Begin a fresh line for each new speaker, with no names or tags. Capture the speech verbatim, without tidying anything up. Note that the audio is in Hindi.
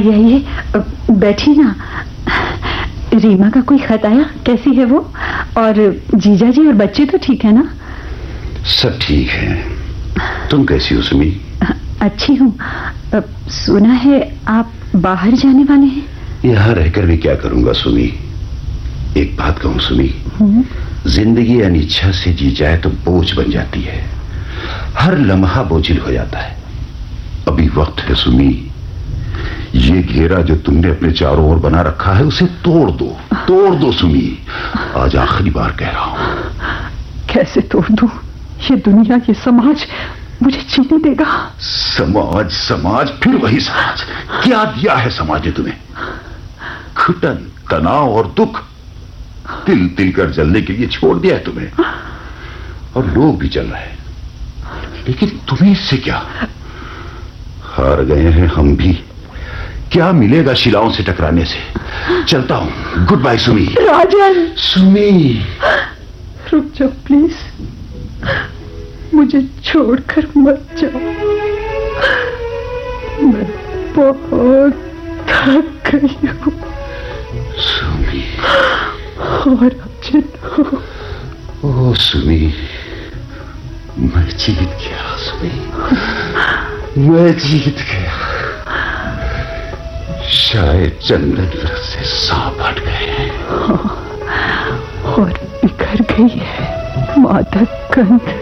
यही बैठी ना। रीमा का कोई खत आया? कैसी है वो? और जीजा जी और बच्चे तो ठीक है ना?
सब ठीक है। तुम कैसी हो सुमी?
अच्छी हूँ। सुना है आप बाहर जाने वाले हैं?
यहाँ रहकर भी क्या करूंगा सुमी। एक बात कहूँ सुमी, जिंदगी अनिच्छा से जी जाए तो बोझ बन जाती है। हर लम्हा बोझिल हो जाता है। अभी वक्त है सुमी, ये घेरा जो तुमने अपने चारों ओर बना रखा है उसे तोड़ दो, तोड़ दो सुमी। आज आखिरी बार कह रहा हूं।
कैसे तोड़ दूं? ये दुनिया, ये समाज मुझे जीने देगा?
समाज समाज फिर वही समाज। क्या दिया है समाज ने तुम्हें? घुटन, तनाव और दुख। तिल तिल कर जलने के लिए छोड़ दिया है तुम्हें। और लोग भी जल रहे हैं, लेकिन तुम्हें इससे क्या? हार गए हैं हम भी। क्या मिलेगा शिलाओं से टकराने से? चलता हूं। Good bye Sumi.
राजन!
सुमी,
रुक जाओ प्लीज। मुझे छोड़कर मत जाओ। मैं बहुत थक गई हूं।
सुमी।
और राजन,
ओ सुमी, मैं जीत गया सुमी, मैं जीत गया। शायद चंदन व्रत से सांप हट गए हैं।
और बिखर गई है मादक गंध।